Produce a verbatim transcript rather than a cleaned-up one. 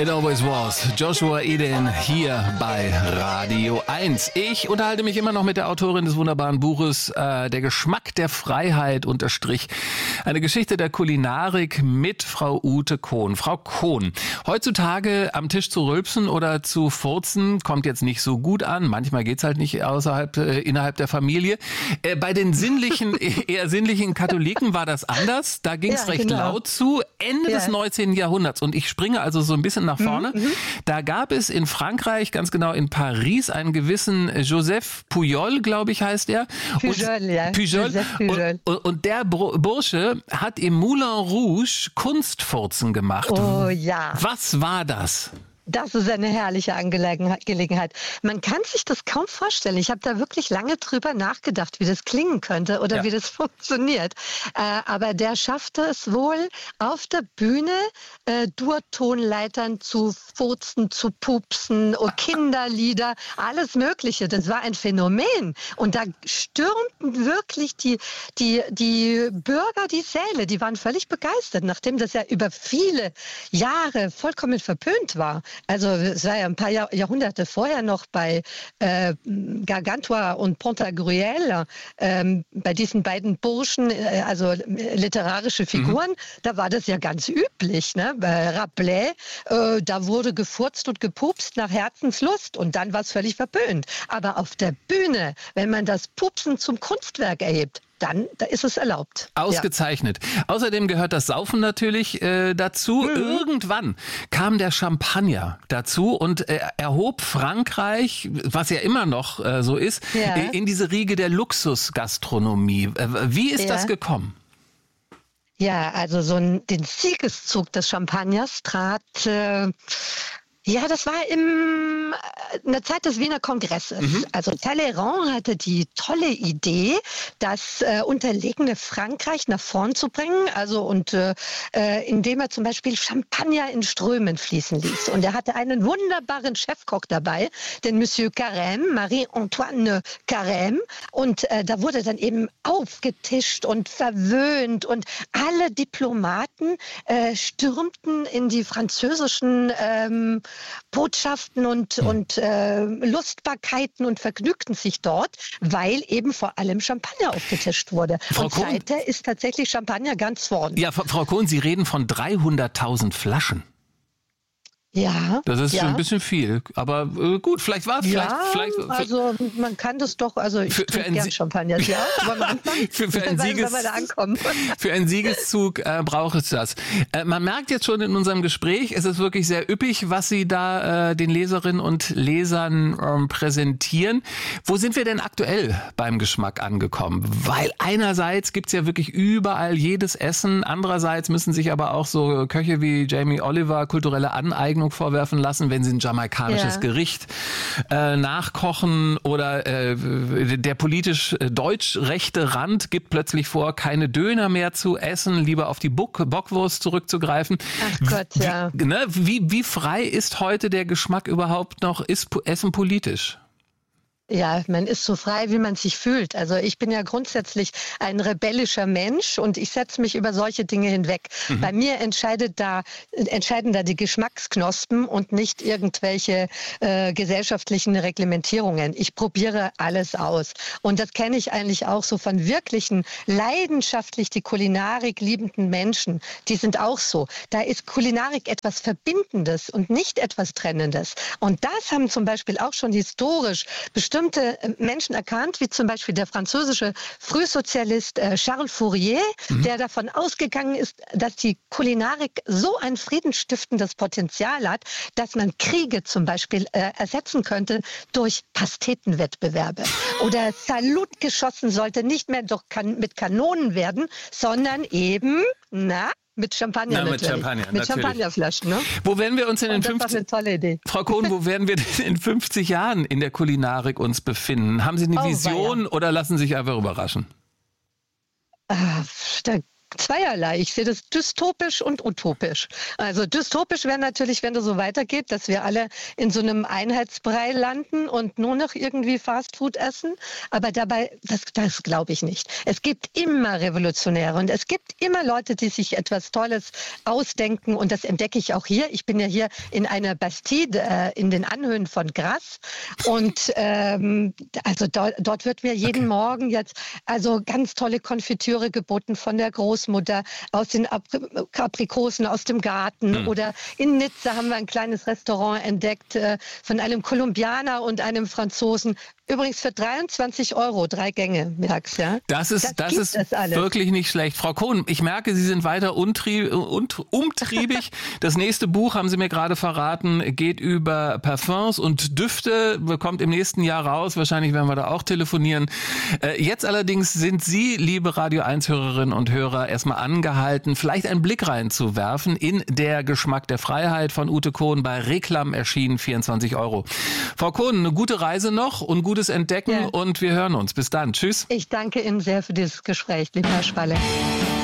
It always was. Joshua Eden hier bei Radio eins. Ich unterhalte mich immer noch mit der Autorin des wunderbaren Buches äh, Der Geschmack der Freiheit unterstrich. Eine Geschichte der Kulinarik mit Frau Ute Kohn. Frau Kohn, heutzutage am Tisch zu rülpsen oder zu furzen kommt jetzt nicht so gut an. Manchmal geht's halt nicht außerhalb, äh, innerhalb der Familie. Äh, bei den sinnlichen, eher sinnlichen Katholiken war das anders. Da ging's ja, recht genau. laut zu. Ende ja. des neunzehnten Jahrhunderts. Und ich springe also so ein bisschen nach vorne. Mhm. Da gab es in Frankreich, ganz genau in Paris, einen gewissen Joseph Pujol, glaube ich, heißt er. Pujol, und, ja. Pujol. Pujol. Und, und der Bursche hat im Moulin Rouge Kunstfurzen gemacht. Oh ja. Was war das? Das ist eine herrliche Angelegenheit. Man kann sich das kaum vorstellen. Ich habe da wirklich lange drüber nachgedacht, wie das klingen könnte oder ja. wie das funktioniert. Äh, aber der schaffte es wohl, auf der Bühne äh, Durtonleitern zu furzen, zu pupsen, oh, Kinderlieder, alles Mögliche. Das war ein Phänomen. Und da stürmten wirklich die, die, die Bürger die Säle. Die waren völlig begeistert, nachdem das ja über viele Jahre vollkommen verpönt war. Also es war ja ein paar Jahr, Jahrhunderte vorher noch bei äh, Gargantua und Pantagruel, ähm, bei diesen beiden Burschen, äh, also literarische Figuren, mhm. da war das ja ganz üblich. Ne? Bei Rabelais, äh, da wurde gefurzt und gepupst nach Herzenslust und dann war es völlig verpönt. Aber auf der Bühne, wenn man das Pupsen zum Kunstwerk erhebt, dann da ist es erlaubt. Ausgezeichnet. Ja. Außerdem gehört das Saufen natürlich äh, dazu. Mhm. Irgendwann kam der Champagner dazu und äh, erhob Frankreich, was ja immer noch äh, so ist, ja. äh, in diese Riege der Luxusgastronomie. Äh, wie ist ja. das gekommen? Ja, also so ein, den Siegeszug des Champagners trat... Äh, Ja, das war im, in der Zeit des Wiener Kongresses. Mhm. Also Talleyrand hatte die tolle Idee, das äh, unterlegene Frankreich nach vorn zu bringen, also und äh, indem er zum Beispiel Champagner in Strömen fließen ließ. Und er hatte einen wunderbaren Chefkoch dabei, den Monsieur Carême, Marie-Antoine Carême. Und äh, da wurde dann eben aufgetischt und verwöhnt und alle Diplomaten äh, stürmten in die französischen ähm, Botschaften und, mhm. und äh, Lustbarkeiten und vergnügten sich dort, weil eben vor allem Champagner aufgetischt wurde. Frau und Kohn, seither ist tatsächlich Champagner ganz vorn. Ja, Frau Kohn, Sie reden von dreihunderttausend Flaschen. Ja. Das ist ja. ein bisschen viel, aber äh, gut, vielleicht war es vielleicht, ja, vielleicht. Also man kann das doch, also ich für, trinke für gern Champagner, ja. Aber für, für, einen Sieges, für einen Siegeszug äh, braucht es das. Äh, man merkt jetzt schon in unserem Gespräch, es ist wirklich sehr üppig, was Sie da äh, den Leserinnen und Lesern ähm, präsentieren. Wo sind wir denn aktuell beim Geschmack angekommen? Weil einerseits gibt's ja wirklich überall jedes Essen, andererseits müssen sich aber auch so Köche wie Jamie Oliver kulturelle Aneignung vorwerfen lassen, wenn sie ein jamaikanisches ja. Gericht äh, nachkochen oder äh, der politisch äh, deutsch-rechte Rand gibt plötzlich vor, keine Döner mehr zu essen, lieber auf die Bock- Bockwurst zurückzugreifen. Ach Gott, wie, ja. Ne, wie, wie frei ist heute der Geschmack überhaupt noch? Ist Essen politisch? Ja, man ist so frei, wie man sich fühlt. Also ich bin ja grundsätzlich ein rebellischer Mensch und ich setze mich über solche Dinge hinweg. Mhm. Bei mir entscheidet da, entscheiden da die Geschmacksknospen und nicht irgendwelche äh, gesellschaftlichen Reglementierungen. Ich probiere alles aus. Und das kenne ich eigentlich auch so von wirklichen, leidenschaftlich die Kulinarik liebenden Menschen. Die sind auch so. Da ist Kulinarik etwas Verbindendes und nicht etwas Trennendes. Und das haben zum Beispiel auch schon historisch bestimmte Menschen erkannt, wie zum Beispiel der französische Frühsozialist äh, Charles Fourier, mhm. der davon ausgegangen ist, dass die Kulinarik so ein friedensstiftendes Potenzial hat, dass man Kriege zum Beispiel äh, ersetzen könnte durch Pastetenwettbewerbe. Oder Salutgeschossen sollte nicht mehr durch kan- mit Kanonen werden, sondern eben, na, Mit Champagner Na, natürlich. Mit Champagner, Mit Champagnerflaschen, ne? Wo werden wir uns in den fünfzig... Das war eine tolle Idee. Frau Kohn, wo werden wir denn in fünfzig Jahren in der Kulinarik uns befinden? Haben Sie eine oh, Vision weia. oder lassen Sie sich einfach überraschen? Ah, da Zweierlei. Ich sehe das dystopisch und utopisch. Also dystopisch wäre natürlich, wenn das so weitergeht, dass wir alle in so einem Einheitsbrei landen und nur noch irgendwie Fastfood essen. Aber dabei, das, das glaube ich nicht. Es gibt immer Revolutionäre und es gibt immer Leute, die sich etwas Tolles ausdenken und das entdecke ich auch hier. Ich bin ja hier in einer Bastide äh, in den Anhöhen von Grasse und ähm, also dort, dort wird mir jeden okay. Morgen jetzt also ganz tolle Konfitüre geboten von der Großmutter aus den Aprikosen aus dem Garten. Hm. Oder in Nizza haben wir ein kleines Restaurant entdeckt äh, von einem Kolumbianer und einem Franzosen. Übrigens für dreiundzwanzig Euro, drei Gänge mittags. Ja? Das ist, das, das ist wirklich nicht schlecht. Frau Kohn, ich merke, Sie sind weiter untrieb, und, umtriebig. Das nächste Buch, haben Sie mir gerade verraten, geht über Parfums und Düfte, kommt im nächsten Jahr raus. Wahrscheinlich werden wir da auch telefonieren. Äh, jetzt allerdings sind Sie, liebe Radio eins Hörerinnen und Hörer, erstmal angehalten, vielleicht einen Blick reinzuwerfen in Der Geschmack der Freiheit von Ute Kohn, bei Reklam erschienen, vierundzwanzig Euro. Frau Kohn, eine gute Reise noch und gutes Entdecken ja. und wir hören uns. Bis dann. Tschüss. Ich danke Ihnen sehr für dieses Gespräch, lieber Herr Schwalle.